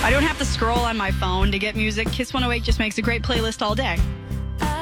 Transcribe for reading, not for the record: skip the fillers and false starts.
I don't have to scroll on my phone to get music. Kiss 108 just makes a great playlist all day.